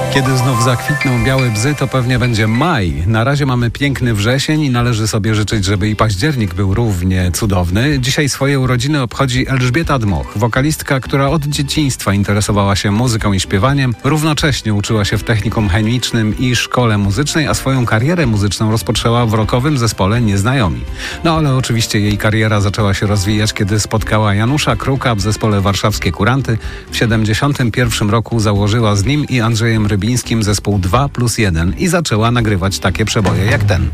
Kiedy znów zakwitną białe bzy, to pewnie będzie maj. Na razie mamy piękny wrzesień i należy sobie życzyć, żeby i październik był równie cudowny. Dzisiaj swoje urodziny obchodzi Elżbieta Dmoch, wokalistka, która od dzieciństwa interesowała się muzyką i śpiewaniem. Równocześnie uczyła się w technikum chemicznym i szkole muzycznej, a swoją karierę muzyczną rozpoczęła w rockowym zespole Nieznajomi. No ale oczywiście jej kariera zaczęła się rozwijać, kiedy spotkała Janusza Kruka w zespole Warszawskie Kuranty. W 1971 roku założyła z nim i Andrzejem Rybińskim zespół 2+1 i zaczęła nagrywać takie przeboje jak ten.